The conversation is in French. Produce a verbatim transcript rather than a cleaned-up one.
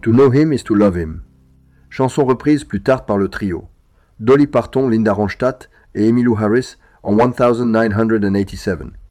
To know him is to love him. Chanson reprise plus tard par le trio. Dolly Parton, Linda Ronstadt et Emmylou Harris en nineteen eighty-seven.